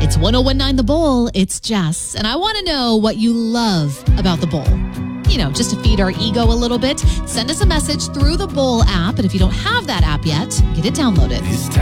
It's 1019 The Bowl. It's Jess. And I want to know what you love about The Bowl. You know, just to feed our ego a little bit. Send us a message through the Bowl app. And if you don't have that app yet, get it downloaded.